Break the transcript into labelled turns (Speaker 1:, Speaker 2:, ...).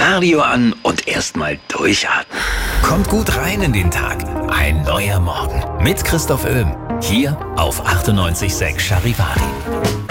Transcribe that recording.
Speaker 1: Radio an und erstmal durchatmen.
Speaker 2: Kommt gut rein in den Tag. Ein neuer Morgen mit Christoph Oehm. Hier auf 98.6 Charivari.